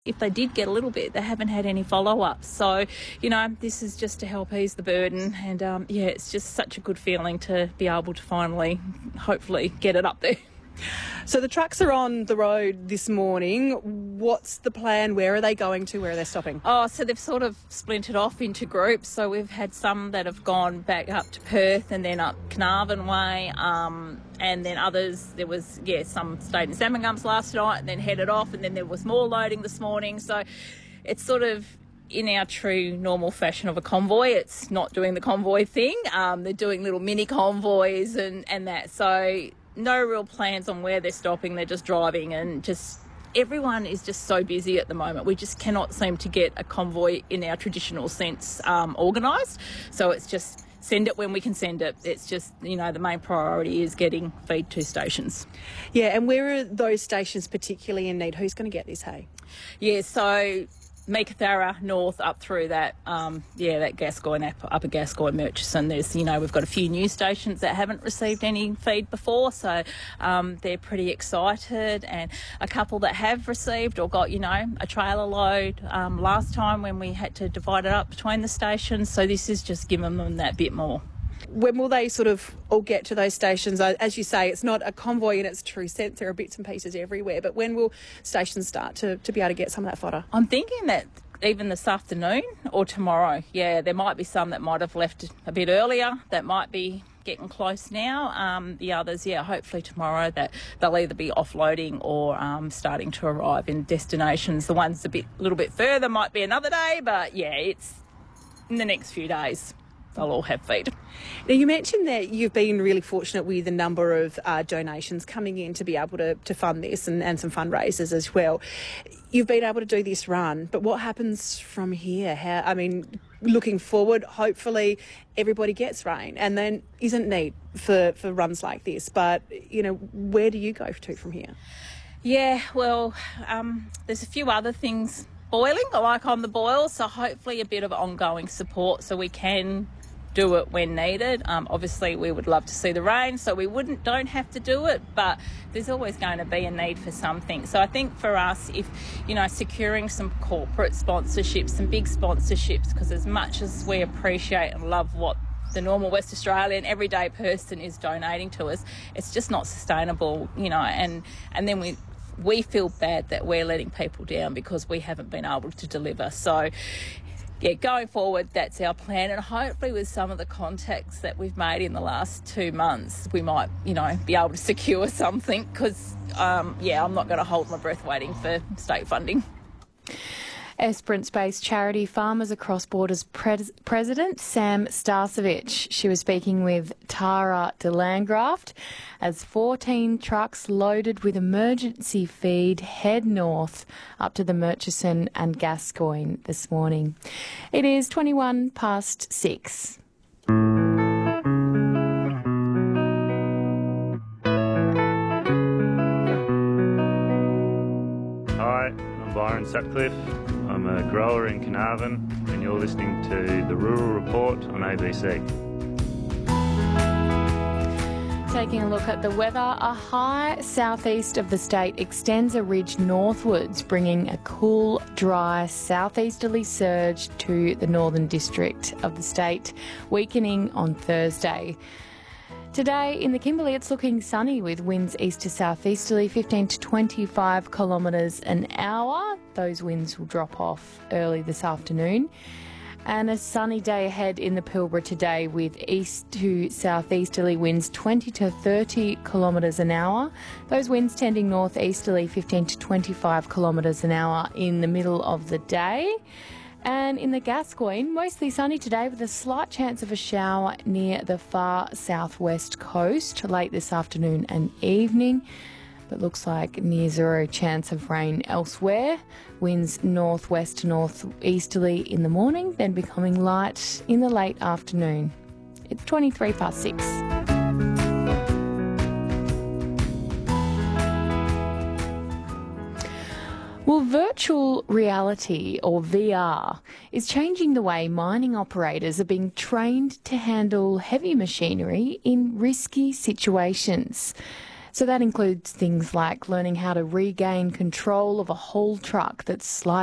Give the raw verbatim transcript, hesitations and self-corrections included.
If they did get a little bit, they haven't had any follow-up. So, you know, this is just to help ease the burden. And, um, yeah, it's just such a good feeling to be able to finally, hopefully, get it up there. So the trucks are on the road this morning. What's the plan? Where are they going to? Where are they stopping? Oh, so they've sort of splintered off into groups. So we've had some that have gone back up to Perth and then up Carnarvon Way. Um, and then others, there was, yeah, some stayed in Salmon last night and then headed off. And then there was more loading this morning. So it's sort of in our true normal fashion of a convoy. It's not doing the convoy thing. Um, they're doing little mini convoys and, and that. So no real plans on where they're stopping. They're just driving, and just everyone is just so busy at the moment. We just cannot seem to get a convoy in our traditional sense um, organised. So it's just send it when we can send it. It's just, you know, the main priority is getting feed to stations. Yeah, and where are those stations particularly in need? Who's going to get this hay? Yeah, so Meekatharra north up through that, um, yeah, that Gascoyne, Upper Gascoyne, Murchison. There's, you know, we've got a few new stations that haven't received any feed before, so um, they're pretty excited, and a couple that have received or got, you know, a trailer load um, last time when we had to divide it up between the stations. So this is just giving them that bit more. When will they sort of all get to those stations? As you say, it's not a convoy in its true sense. There are bits and pieces everywhere. But when will stations start to, to be able to get some of that fodder? I'm thinking that even this afternoon or tomorrow. Yeah, there might be some that might have left a bit earlier that might be getting close now. Um, the others, yeah, hopefully tomorrow that they'll either be offloading or um, starting to arrive in destinations. The ones a bit, little bit further might be another day, but yeah, it's in the next few days. They'll all have feed. Now, you mentioned that you've been really fortunate with a number of uh, donations coming in to be able to, to fund this, and, and some fundraisers as well. You've been able to do this run, but what happens from here? How, I mean, looking forward, hopefully everybody gets rain, and then isn't need for, for runs like this. But, you know, where do you go to from here? Yeah, well, um, there's a few other things boiling, like on the boil, so hopefully a bit of ongoing support so we can do it when needed. Um, obviously, we would love to see the rain, so we wouldn't don't have to do it, but there's always going to be a need for something. So I think for us, if, you know, securing some corporate sponsorships, some big sponsorships, because as much as we appreciate and love what the normal West Australian everyday person is donating to us, it's just not sustainable, you know, and, and then we we feel bad that we're letting people down because we haven't been able to deliver. So yeah, going forward, that's our plan, and hopefully with some of the contacts that we've made in the last two months, we might, you know, be able to secure something, because, um, yeah, I'm not going to hold my breath waiting for state funding. Esperance-based charity Farmers Across Borders pres- President Sam Starcevich. She was speaking with Tara de Landgraft as fourteen trucks loaded with emergency feed head north up to the Murchison and Gascoyne this morning. It is twenty-one past six. Hi, I'm Byron Sutcliffe. I'm a grower in Carnarvon, and you're listening to the Rural Report on A B C. Taking a look at the weather, a high southeast of the state extends a ridge northwards, bringing a cool, dry southeasterly surge to the northern district of the state, weakening on Thursday. Today in the Kimberley, it's looking sunny with winds east to southeasterly, fifteen to twenty-five kilometres an hour. Those winds will drop off early this afternoon. And a sunny day ahead in the Pilbara today with east to southeasterly winds twenty to thirty kilometres an hour. Those winds tending northeasterly, fifteen to twenty-five kilometres an hour in the middle of the day. And in the Gascoyne, mostly sunny today with a slight chance of a shower near the far southwest coast late this afternoon and evening. But looks like near zero chance of rain elsewhere. Winds northwest to northeasterly in the morning, then becoming light in the late afternoon. It's twenty-three past six. Well, virtual reality, or V R, is changing the way mining operators are being trained to handle heavy machinery in risky situations. So that includes things like learning how to regain control of a haul truck that's sliding